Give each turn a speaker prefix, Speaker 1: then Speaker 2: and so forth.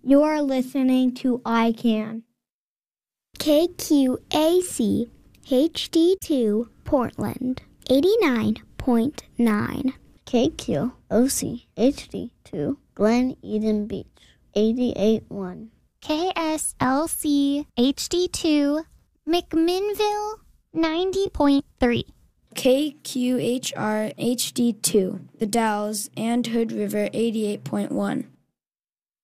Speaker 1: You're listening to iCan. KQAC HD2 Portland 89.9.
Speaker 2: KQOC HD2 Glen Eden Beach 88.1.
Speaker 3: KSLC HD2 McMinnville 90.3.
Speaker 4: KQHR HD2 The Dalles and Hood River 88.1.